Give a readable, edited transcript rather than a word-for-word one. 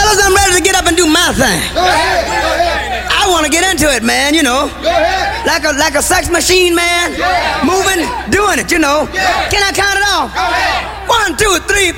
Fellas, I'm ready to get up and do my thing. Go ahead. Go ahead. I want to get into it, man, you know. Go ahead. Like a sex machine, man. Yeah. Moving, doing it, you know. Yeah. Can I count it off? Go ahead. 1, 2, 3,